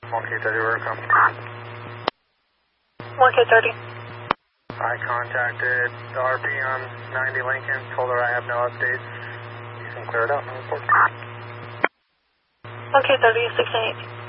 1K30, where it comes. 1K30. I contacted the RP on 90 Lincoln, told her I have no updates. You can clear it out and report. 1K30, 6-8.